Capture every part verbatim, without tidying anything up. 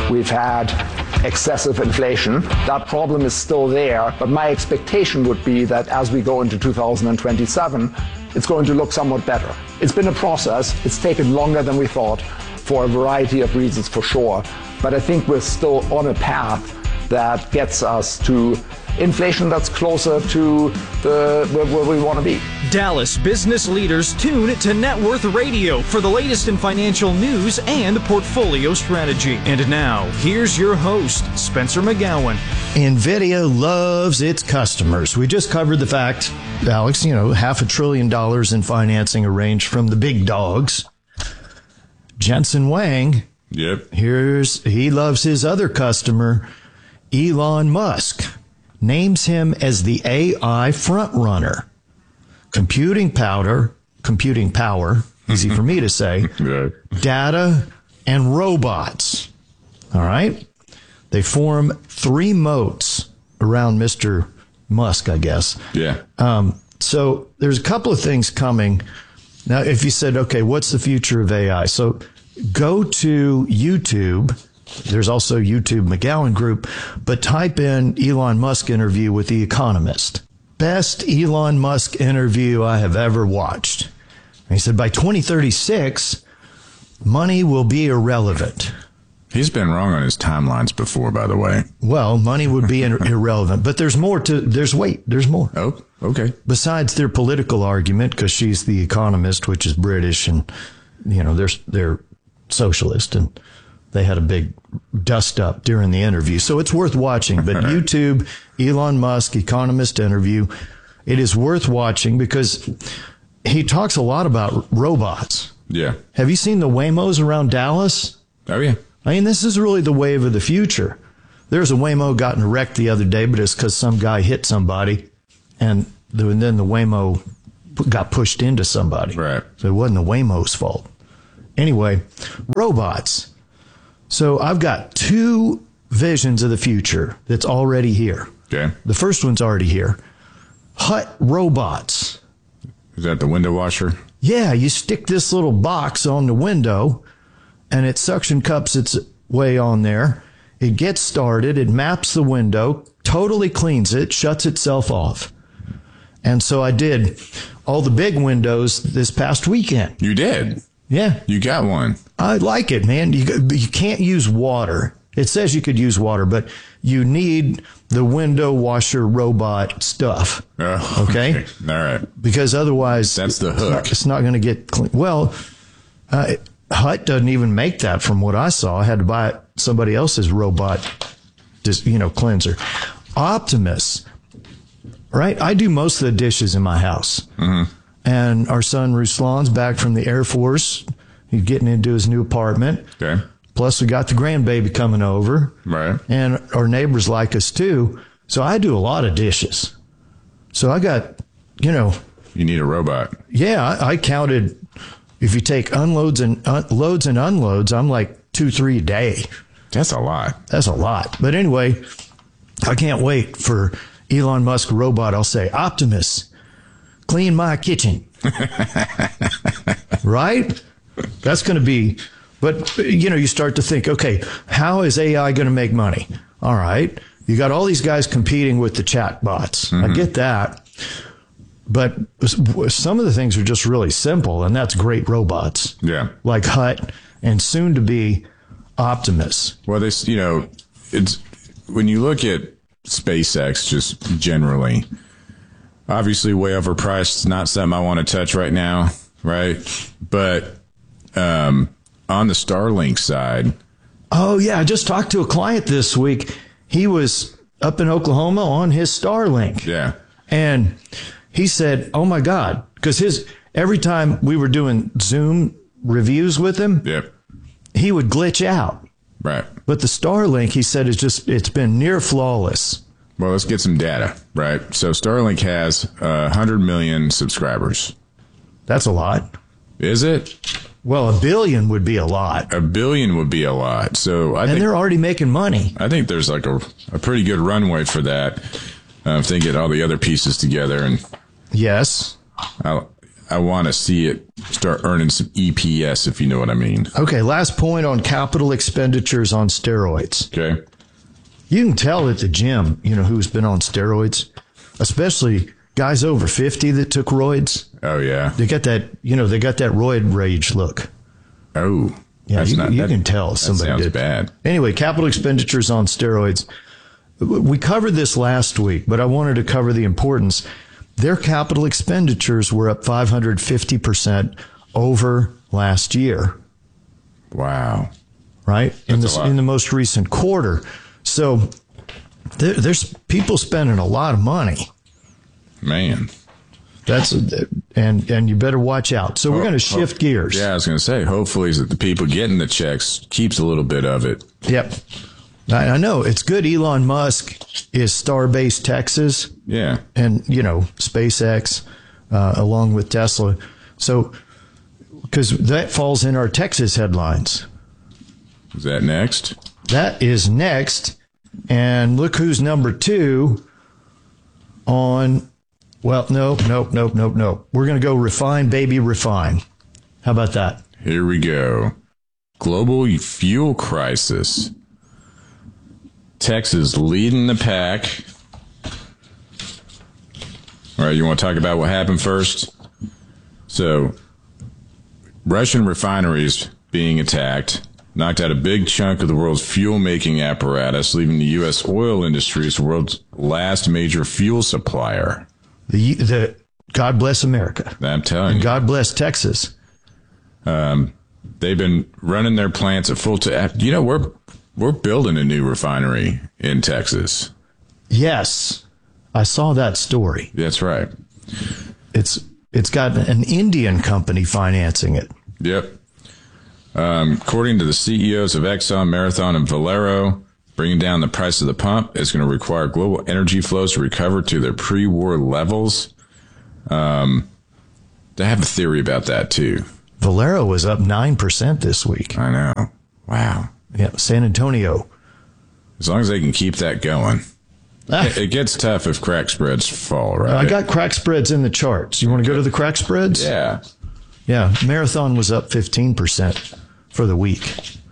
we've had excessive inflation. That problem is still there, but my expectation would be that as we go into two thousand twenty-seven, it's going to look somewhat better. It's been a process. It's taken longer than we thought for a variety of reasons, for sure. But I think we're still on a path that gets us to inflation that's closer to the, where, where we want to be. Dallas business leaders tune to Net Worth Radio for the latest in financial news and portfolio strategy. And now, here's your host, Spencer McGowan. NVIDIA loves its customers. We just covered the fact, Alex, you know, half a trillion dollars in financing arranged from the big dogs. Jensen Huang, yep. Here's he loves his other customer, Elon Musk. Names him as the A I frontrunner. Computing power, computing power, easy for me to say, yeah. Data and robots. All right? They form three moats around Mister Musk, I guess. Yeah. Um, so there's a couple of things coming. Now, if you said, okay, what's the future of A I? So go to YouTube. There's also YouTube McGowan Group, but type in Elon Musk interview with The Economist. Best Elon Musk interview I have ever watched. And he said, by twenty thirty-six, money will be irrelevant. He's been wrong on his timelines before, by the way. Well, money would be irrelevant, but there's more to, there's wait, there's more. Oh, okay. Besides their political argument, because she's The Economist, which is British, and, you know, they're, they're socialist, and they had a big dust up during the interview. So it's worth watching. But YouTube, Elon Musk, Economist interview, it is worth watching because he talks a lot about robots. Yeah. Have you seen the Waymos around Dallas? Oh, yeah. I mean, this is really the wave of the future. There's a Waymo got in a wreck the other day, but it's because some guy hit somebody, and then the Waymo got pushed into somebody. Right. So it wasn't the Waymo's fault. Anyway, robots. So I've got two visions of the future that's already here. Okay. The first one's already here. Hut robots. Is that the window washer? Yeah, you stick this little box on the window, and it suction cups its way on there. It gets started. It maps the window, totally cleans it, shuts itself off. And so I did all the big windows this past weekend. You did? Yeah. You got one. I like it, man. You, you can't use water. It says you could use water, but you need the window washer robot stuff. Oh, okay? okay. All right. Because otherwise, that's the hook. It's not, it's not going to get clean. Well, uh, Hut doesn't even make that from what I saw. I had to buy somebody else's robot, just, you know, cleanser. Optimus, right? I do most of the dishes in my house. Mm-hmm. And our son Ruslan's back from the Air Force. He's getting into his new apartment. Okay. Plus, we got the grandbaby coming over. Right. And our neighbors like us, too. So I do a lot of dishes. So I got, you know. You need a robot. Yeah, I, I counted. If you take unloads and un- loads and unloads, I'm like two, three a day. That's a lot. That's a lot. But anyway, I can't wait for Elon Musk robot. I'll say, Optimus, clean my kitchen. Right? That's going to be, but, you know, you start to think, okay, how is A I going to make money? All right. You got all these guys competing with the chat bots. Mm-hmm. I get that. But some of the things are just really simple, and that's great robots. Yeah. Like Hut and soon to be Optimus. Well, this, you know, it's when you look at SpaceX just generally, obviously way overpriced. It's not something I want to touch right now, right? But um, on the Starlink side. Oh, yeah. I just talked to a client this week. He was up in Oklahoma on his Starlink. Yeah. And he said, oh, my God, because his every time we were doing Zoom reviews with him, yep. he would glitch out. Right. But the Starlink, he said, is just it's been near flawless. Well, let's get some data, right? So Starlink has uh, one hundred million subscribers. That's a lot. Is it? Well, a billion would be a lot. A billion would be a lot. So I and think, they're already making money. I think there's like a, a pretty good runway for that uh, if they get all the other pieces together. And yes. I, I want to see it start earning some E P S, if you know what I mean. Okay, last point on capital expenditures on steroids. Okay. You can tell at the gym, you know, who's been on steroids, especially guys over fifty that took roids. Oh, yeah. They got that, you know, they got that roid rage look. Oh. Yeah, you, not, you that, can tell that somebody sounds did. bad. Anyway, capital expenditures on steroids. We covered this last week, but I wanted to cover the importance. Their capital expenditures were up five hundred fifty percent over last year. Wow. Right? In That's the, a lot. in the most recent quarter. So there, there's people spending a lot of money. Man. That's and and you better watch out. So we're going to shift gears. Yeah, I was going to say, hopefully that the people getting the checks keeps a little bit of it. Yep. I, I know it's good. Elon Musk is Starbase Texas. Yeah. And, you know, SpaceX, uh, along with Tesla. So, because that falls in our Texas headlines. Is that next? That is next. And look who's number two on, well, nope, nope, nope, nope, nope. We're going to go refine, baby, refine. How about that? Here we go. Global fuel crisis. Texas leading the pack. All right, you want to talk about what happened first? So, Russian refineries being attacked knocked out a big chunk of the world's fuel-making apparatus, leaving the U S oil industry as the world's last major fuel supplier. The the God bless America. I'm telling And you. God bless Texas. Um, they've been running their plants at full time. You know, we're we're building a new refinery in Texas. Yes, I saw that story. That's right. It's it's got an Indian company financing it. Yep. Um, according to the C E Os of Exxon, Marathon, and Valero, bringing down the price of the pump is going to require global energy flows to recover to their pre-war levels. Um, I have a theory about that, too. Valero was up nine percent this week. I know. Wow. Yeah, San Antonio. As long as they can keep that going. Ah, It, it gets tough if crack spreads fall, right? I got crack spreads in the charts. You want to go to the crack spreads? Yeah. Yeah, Marathon was up fifteen percent for the week.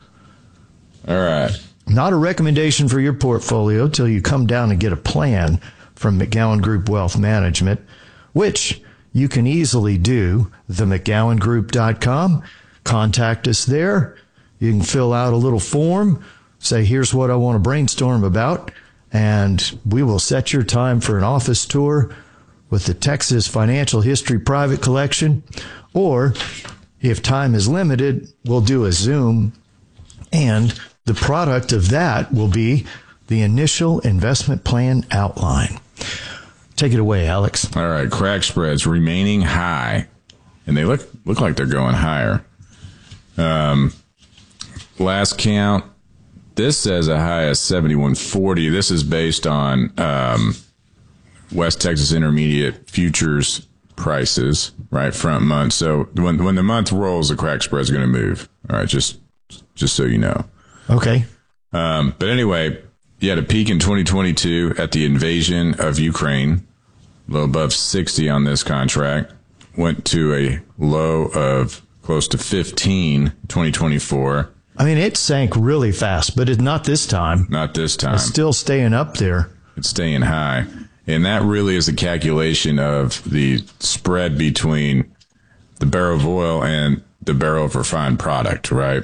All right. Not a recommendation for your portfolio till you come down and get a plan from McGowan Group Wealth Management, which you can easily do, the mcgowan group dot com. Contact us there. You can fill out a little form, say, here's what I want to brainstorm about, and we will set your time for an office tour with the Texas Financial History Private Collection, or if time is limited, we'll do a Zoom, and the product of that will be the initial investment plan outline. Take it away, Alex. All right. Crack spreads remaining high, and they look look like they're going higher. Um, last count, this says a high of seventy-one forty. This is based on um, West Texas Intermediate futures prices, right, front month. So when when the month rolls, the crack spread is going to move. All right, just just so you know. Okay. Um, but anyway, you had a peak in twenty twenty-two at the invasion of Ukraine, a little above sixty on this contract, went to a low of close to fifteen twenty twenty-four. I mean, it sank really fast, but it's not this time. Not this time. It's still staying up there. It's staying high. And that really is a calculation of the spread between the barrel of oil and the barrel of refined product, right?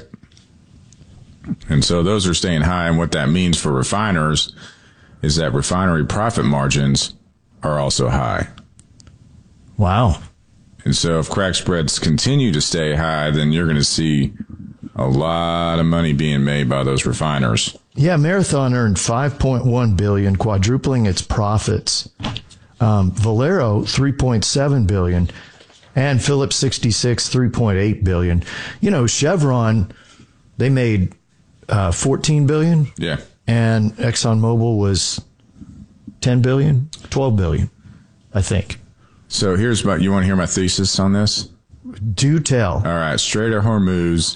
And so those are staying high. And what that means for refiners is that refinery profit margins are also high. Wow. And so if crack spreads continue to stay high, then you're going to see a lot of money being made by those refiners. Yeah, Marathon earned five point one billion dollars, quadrupling its profits. Um, Valero, three point seven billion dollars, and Phillips sixty-six, three point eight billion dollars. You know, Chevron, they made uh, fourteen billion dollars. Yeah. And ExxonMobil was ten billion dollars, twelve billion dollars, I think. So here's my, you want to hear my thesis on this? Do tell. All right. Strait of Hormuz,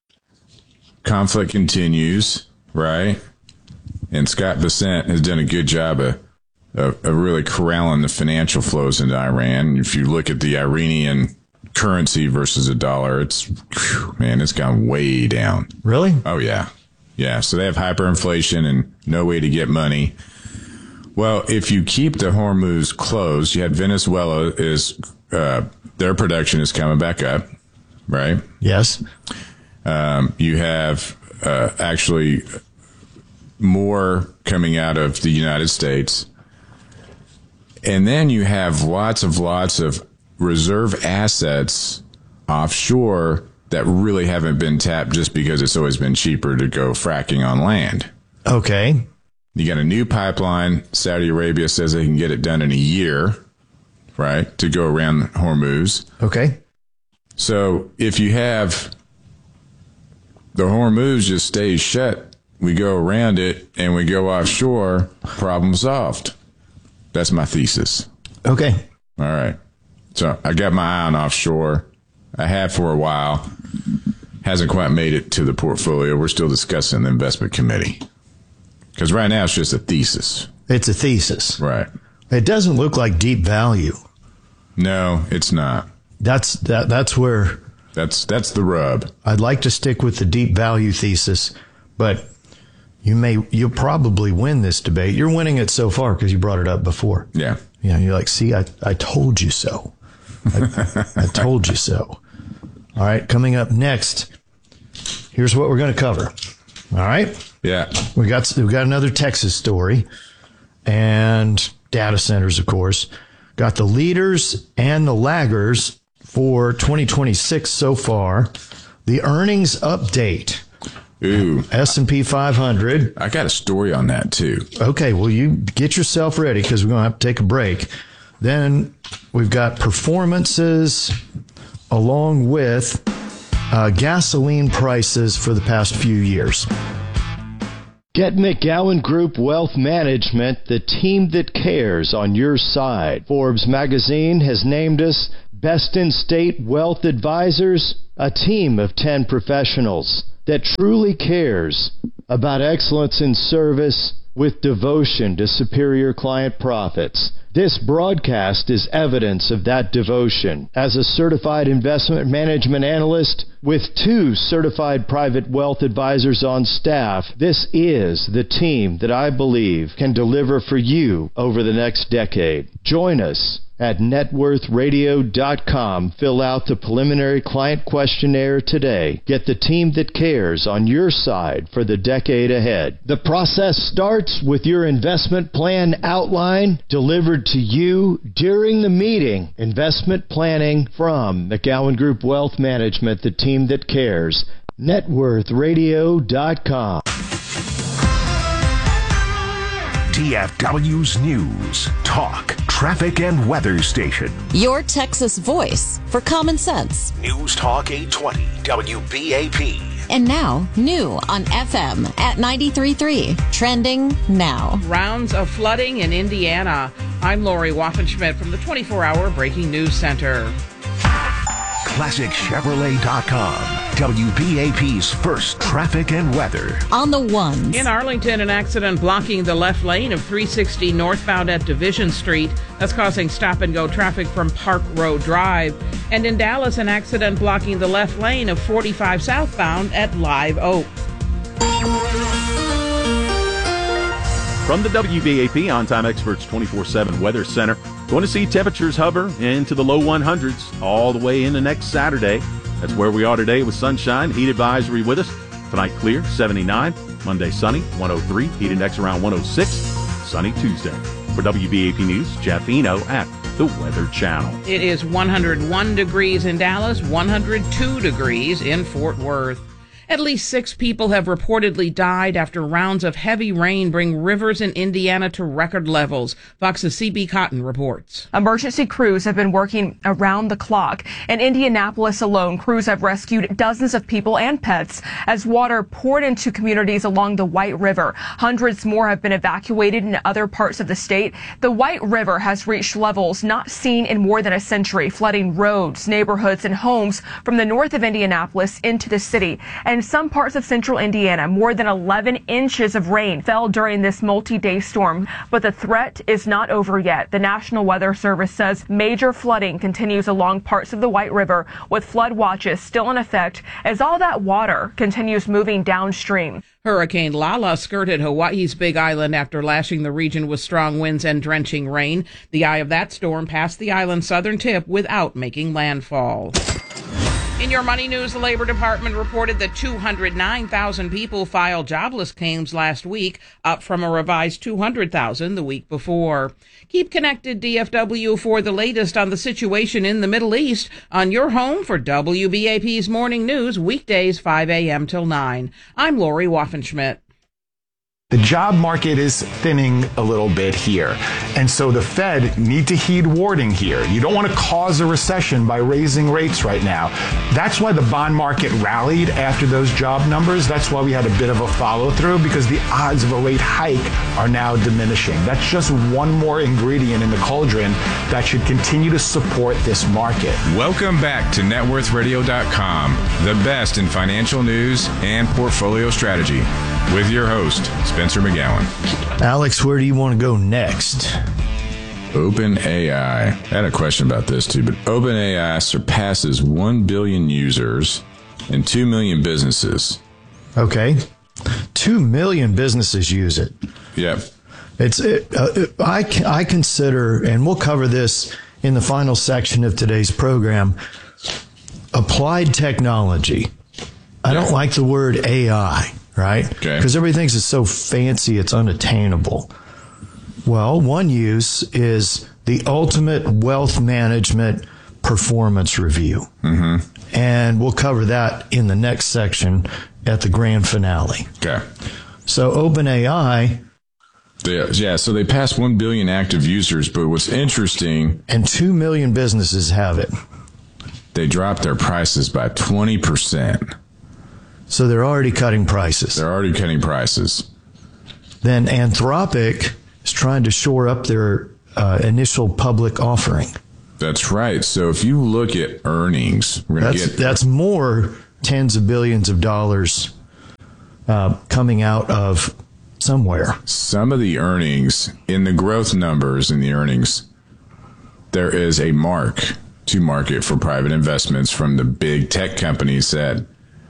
conflict continues, right? And Scott Bessent has done a good job of, of, of really corralling the financial flows into Iran. If you look at the Iranian currency versus a dollar, it's, whew, man, it's gone way down. Really? Oh, yeah. Yeah. So they have hyperinflation and no way to get money. Well, if you keep the Hormuz closed, you had Venezuela is, uh, their production is coming back up, right? Yes. Um, you have, uh, actually more coming out of the United States. And then you have lots of lots of reserve assets offshore that really haven't been tapped just because it's always been cheaper to go fracking on land. Okay. You got a new pipeline. Saudi Arabia says they can get it done in a year, right, to go around Hormuz. Okay. So if you have the Hormuz just stays shut, we go around it and we go offshore, problem solved. That's my thesis. Okay. All right. So I got my eye on offshore. I have for a while. Hasn't quite made it to the portfolio. We're still discussing the investment committee. Because right now it's just a thesis. It's a thesis. Right. It doesn't look like deep value. No, it's not. That's that. That's where That's that's the rub. I'd like to stick with the deep value thesis, but you may you'll probably win this debate. You're winning it so far because you brought it up before. Yeah. Yeah. You're like, see, I I told you so. I, I told you so. All right. Coming up next, here's what we're going to cover. All right. Yeah. We got we got another Texas story, and data centers, of course. Got the leaders and the laggers for twenty twenty-six so far. The earnings update. Ooh. S and P five hundred. I got a story on that too. Okay, well, you get yourself ready because we're going to have to take a break. Then we've got performances along with uh, gasoline prices for the past few years. Get McGowan Group Wealth Management, the team that cares on your side. Forbes magazine has named us Best in State Wealth Advisors, a team of ten professionals that truly cares about excellence in service with devotion to superior client profits. This broadcast is evidence of that devotion. As a certified investment management analyst with two certified private wealth advisors on staff, this is the team that I believe can deliver for you over the next decade. Join us at net worth radio dot com. Fill out the preliminary client questionnaire today. Get the team that cares on your side for the decade ahead. The process starts with your investment plan outline delivered to you during the meeting. Investment planning from McGowan Group Wealth Management, the team that cares. net worth radio dot com. T F W's News, Talk, Traffic and Weather Station. Your Texas voice for common sense. News Talk eight twenty W B A P. And now, new on F M at ninety-three point three. Trending now. Rounds of flooding in Indiana. I'm Lori Waffenschmidt from the twenty-four hour Breaking News Center. Classic Chevrolet dot com. W B A P's first traffic and weather. On the ones. In Arlington, an accident blocking the left lane of three sixty northbound at Division Street. That's causing stop-and-go traffic from Park Road Drive. And in Dallas, an accident blocking the left lane of forty-five southbound at Live Oak. From the W B A P On-Time Experts twenty-four seven Weather Center, going to see temperatures hover into the low one hundreds all the way into next Saturday. That's where we are today with sunshine, heat advisory with us. Tonight clear, seventy-nine. Monday sunny, one oh three. Heat index around one oh six. Sunny Tuesday. For W B A P News, Jeff Eno at the Weather Channel. It is one hundred one degrees in Dallas, one hundred two degrees in Fort Worth. At least six people have reportedly died after rounds of heavy rain bring rivers in Indiana to record levels. Fox's C B Cotton reports. Emergency crews have been working around the clock. In Indianapolis alone, crews have rescued dozens of people and pets as water poured into communities along the White River. Hundreds more have been evacuated in other parts of the state. The White River has reached levels not seen in more than a century, flooding roads, neighborhoods, and homes from the north of Indianapolis into the city. And In some parts of central Indiana, more than eleven inches of rain fell during this multi-day storm, but the threat is not over yet. The National Weather Service says major flooding continues along parts of the White River, with flood watches still in effect as all that water continues moving downstream. Hurricane Lala skirted Hawaii's Big Island after lashing the region with strong winds and drenching rain. The eye of that storm passed the island's southern tip without making landfall. In your money news, the Labor Department reported that two hundred nine thousand people filed jobless claims last week, up from a revised two hundred thousand the week before. Keep connected, D F W, for the latest on the situation in the Middle East on your home for W B A P's Morning News, weekdays five a.m. till nine. I'm Lori Waffenschmidt. The job market is thinning a little bit here. And so the Fed need to heed warning here. You don't want to cause a recession by raising rates right now. That's why the bond market rallied after those job numbers. That's why we had a bit of a follow through, because the odds of a rate hike are now diminishing. That's just one more ingredient in the cauldron that should continue to support this market. Welcome back to net worth radio dot com, the best in financial news and portfolio strategy, with your host, Spencer McGowan. Alex, where do you want to go next? OpenAI. I had a question about this too, but OpenAI surpasses one billion users and two million businesses. Okay. two million businesses use it. Yep. It's it, uh, I, I consider, and we'll cover this in the final section of today's program, applied technology. I don't like the word A I. Right? Because okay. everything's is so fancy, it's unattainable. Well, one use is the ultimate wealth management performance review. Mm-hmm. And we'll cover that in the next section at the grand finale. Okay. So OpenAI. They, yeah, so they passed one billion active users, but what's interesting. And two million businesses have it. They dropped their prices by twenty percent. So they're already cutting prices. They're already cutting prices. Then Anthropic is trying to shore up their uh, initial public offering. That's right. So if you look at earnings, we're going to that's, get that's more tens of billions of dollars uh, coming out of somewhere. Some of the earnings in the growth numbers in the earnings, there is a mark to market for private investments from the big tech companies that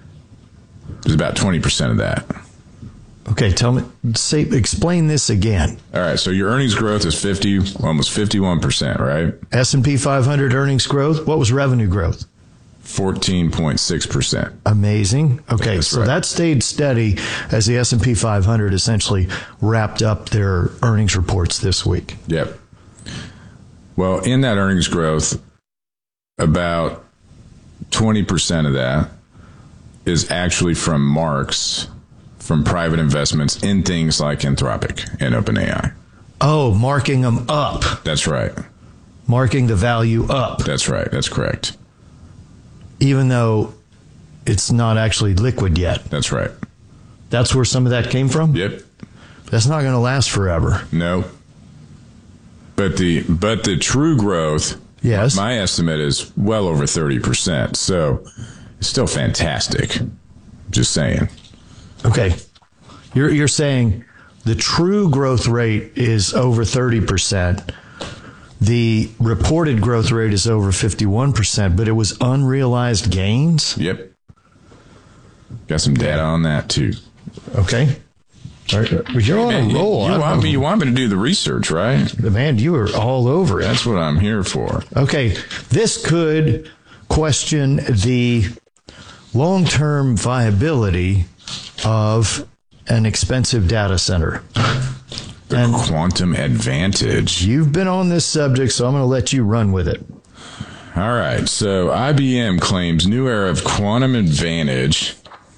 there's about twenty percent of that. Okay, tell me, say, explain this again. All right, so your earnings growth is fifty, almost fifty-one percent, right? S and P five hundred earnings growth. What was revenue growth? fourteen point six percent. Amazing. Okay, That's so right. that stayed steady as the S and P five hundred essentially wrapped up their earnings reports this week. Yep. Well, in that earnings growth, about twenty percent of that is actually from marks from private investments in things like Anthropic and OpenAI. Oh, marking them up. That's right. Marking the value up. That's right. That's correct. Even though it's not actually liquid yet. That's right. That's where some of that came from? Yep. That's not going to last forever. No. But the but the true growth, yes, my estimate is well over thirty percent. So it's still fantastic. Just saying. Okay. You're you're saying the true growth rate is over thirty percent. The reported growth rate is over fifty-one percent, but it was unrealized gains? Yep. Got some data on that too. Okay. All right. You're on Man, a roll. You, you, want me, you want me to do the research, right? Man, you are all over it. That's what I'm here for. Okay. This could question the long-term viability of an expensive data center. The and quantum advantage. You've been on this subject, so I'm going to let you run with it. All right. So I B M claims new era of quantum advantage,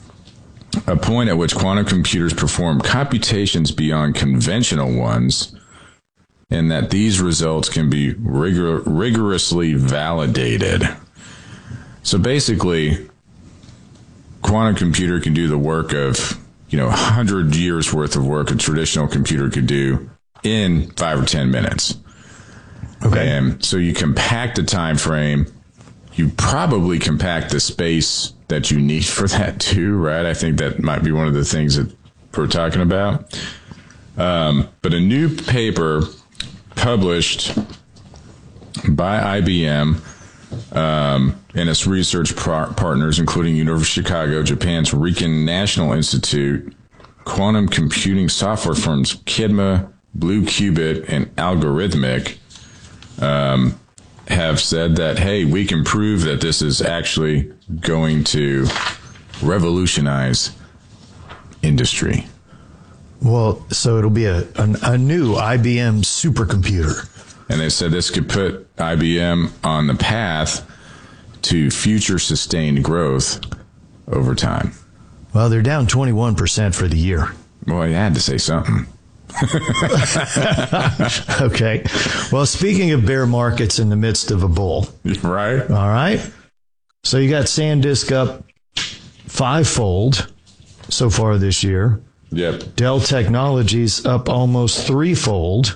a point at which quantum computers perform computations beyond conventional ones, and that these results can be rigor- rigorously validated. So basically, quantum computer can do the work of, you know, one hundred years worth of work a traditional computer could do in five or ten minutes. Okay. And so you compact a time frame you probably compact the space that you need for that too, right? I think that might be one of the things that we're talking about. Um, but a new paper published by I B M um, and its research par- partners, including University of Chicago, Japan's Riken National Institute, quantum computing software firms Kidma, Blue Qubit, and Algorithmic, um, have said that, hey, we can prove that this is actually going to revolutionize industry. Well, so it'll be a, a, a new I B M supercomputer. And they said this could put I B M on the path to future sustained growth over time. Well, they're down twenty-one percent for the year. Well, you had to say something. Okay. Well, speaking of bear markets in the midst of a bull. Right. All right. So you got SanDisk up fivefold so far this year. Yep. Dell Technologies up almost threefold.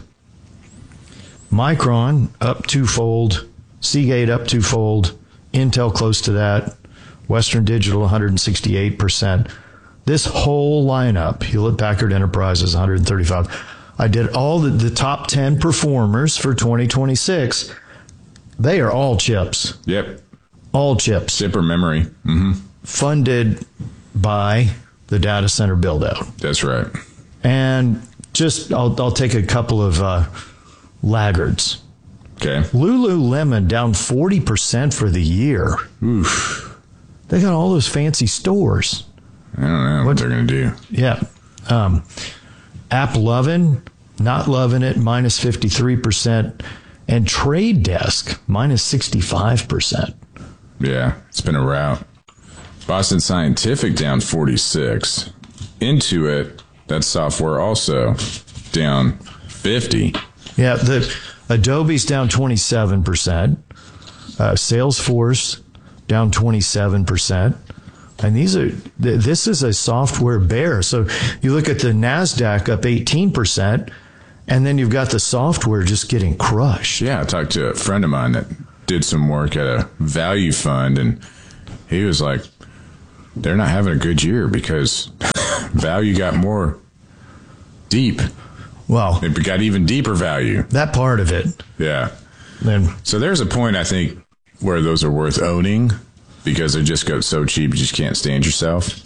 Micron up twofold. Seagate up twofold. Intel close to that. Western Digital one hundred sixty-eight percent. This whole lineup, Hewlett Packard Enterprises one hundred thirty-five. I did all the, the top ten performers for twenty twenty-six. They are all chips. Yep. All chips. Chip or memory. Mm-hmm. Funded by the data center build out. That's right. And just, I'll, I'll take a couple of uh, laggards. Okay. Lululemon down forty percent for the year. Oof. They got all those fancy stores. I don't know what, what they're going to do. Yeah. Um, AppLovin, not loving it, minus fifty-three percent. And Trade Desk, minus sixty-five percent. Yeah, it's been a rout. Boston Scientific down forty-six. Intuit, that software also down fifty. Yeah, the Adobe's down twenty-seven percent. Uh, Salesforce down twenty-seven percent. And these are, this is a software bear. So you look at the NASDAQ up eighteen percent, and then you've got the software just getting crushed. Yeah, I talked to a friend of mine that did some work at a value fund, and he was like, they're not having a good year because value got more deep. Well, it got even deeper value. That part of it. Yeah. Then, so there's a point, I think, where those are worth owning because they just got so cheap you just can't stand yourself.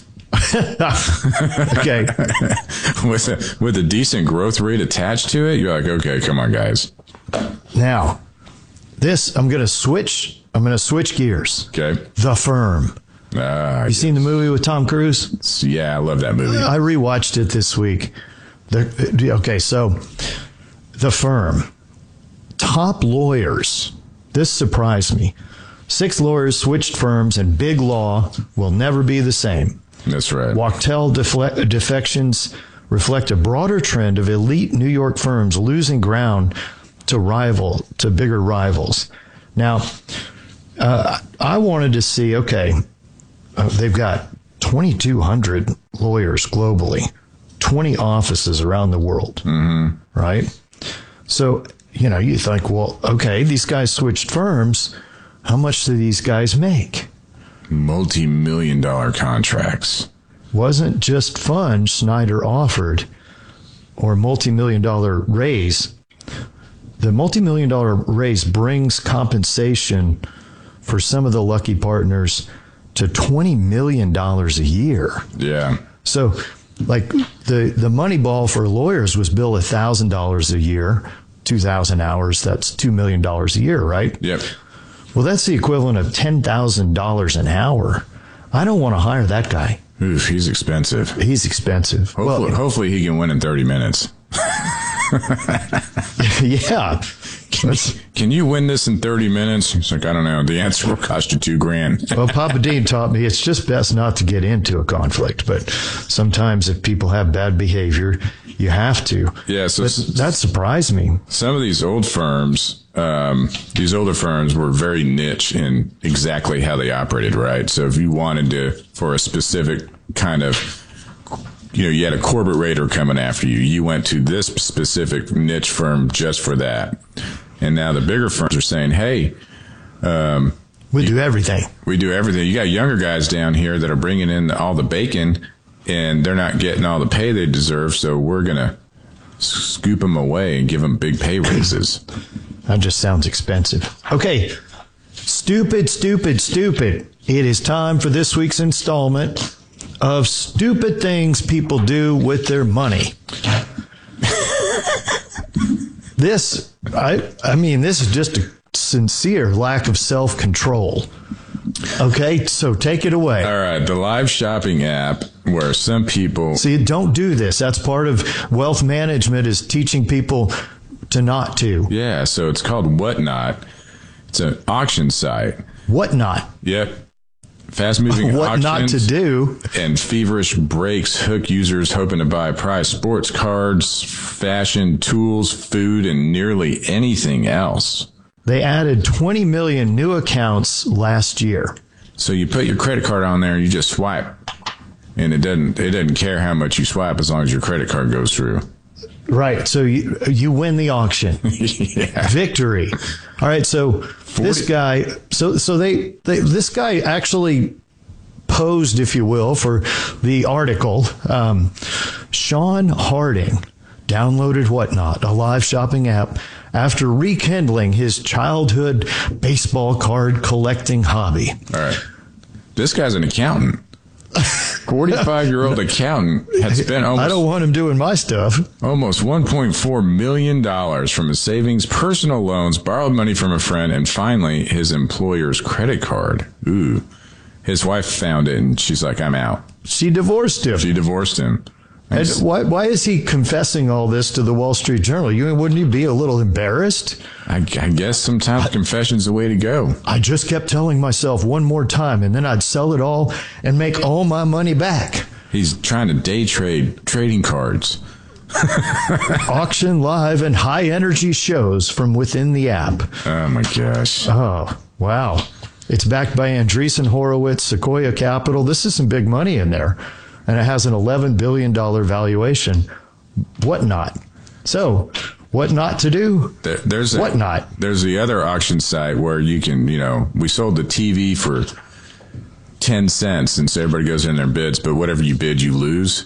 Okay. with a, with a decent growth rate attached to it, you're like, okay, come on, guys. Now, this, I'm going to switch, I'm going to switch gears. Okay. The Firm. Uh, you seen the movie with Tom Cruise? Yeah, I love that movie. I rewatched it this week. The, okay, so The Firm. Top lawyers. This surprised me. Six lawyers switched firms, and big law will never be the same. That's right. Wachtell defle- defections reflect a broader trend of elite New York firms losing ground to rival to bigger rivals. Now, uh, I wanted to see. Okay, uh, they've got twenty-two hundred lawyers globally, twenty offices around the world. Mm-hmm. Right. So you know, you think, well, okay, these guys switched firms. How much do these guys make? Multi-million dollar contracts. Wasn't just fun Snyder offered or multi-million dollar raise. The multi-million dollar raise brings compensation for some of the lucky partners to twenty million dollars a year. Yeah. So like the, the money ball for lawyers was bill one thousand dollars a year, two thousand hours. That's two million dollars a year, right? Yep. Well, that's the equivalent of ten thousand dollars an hour. I don't want to hire that guy. Oof, he's expensive. He's expensive. Hopefully, well, hopefully he can win in thirty minutes. Yeah. Can, can you win this in thirty minutes? It's like, I don't know. The answer will cost you two grand. Well, Papa Dean taught me it's just best not to get into a conflict. But sometimes if people have bad behavior, you have to. Yeah, so but that surprised me. Some of these old firms, um, these older firms were very niche in exactly how they operated, right? So if you wanted to, for a specific kind of, you know, you had a corporate raider coming after you, you went to this specific niche firm just for that. And now the bigger firms are saying, hey, um, We do everything. We do everything. You got younger guys down here that are bringing in all the bacon, and they're not getting all the pay they deserve, so we're going to scoop them away and give them big pay raises. That just sounds expensive. Okay. Stupid, stupid, stupid. It is time for this week's installment of stupid things people do with their money. This, I, I mean, this is just a sincere lack of self-control. Okay, so take it away. All right, the live shopping app where some people... See, don't do this. That's part of wealth management, is teaching people to not to. Yeah, so it's called Whatnot. It's an auction site. Whatnot? Yep. Fast-moving what auctions. Not to do. And feverish breaks hook users hoping to buy prize sports cards, fashion, tools, food, and nearly anything else. They added twenty million new accounts last year. So you put your credit card on there and you just swipe. And it doesn't it doesn't care how much you swipe as long as your credit card goes through. Right. So you you win the auction. Yeah. Victory. All right. So forty this guy, so so they, they this guy actually posed, if you will, for the article. Um, Sean Harding downloaded Whatnot, a live shopping app, after rekindling his childhood baseball card collecting hobby. All right. This guy's an accountant. forty-five-year-old accountant had spent almost... I don't want him doing my stuff. Almost one point four million dollars from his savings, personal loans, borrowed money from a friend, and finally his employer's credit card. Ooh. His wife found it, and she's like, I'm out. She divorced him. She divorced him. And why, why is he confessing all this to the Wall Street Journal? You wouldn't you be a little embarrassed? I, I guess sometimes confession's the way to go. I just kept telling myself one more time, and then I'd sell it all and make all my money back. He's trying to day trade trading cards. Auction live and high energy shows from within the app. Oh my gosh. Oh, wow. It's backed by Andreessen Horowitz, Sequoia Capital. This is some big money in there. And it has an eleven billion dollars valuation. Whatnot. So, what not to do? There, there's a, Whatnot. There's the other auction site where you can, you know, we sold the T V for ten cents, and so everybody goes in there and bids, but whatever you bid, you lose.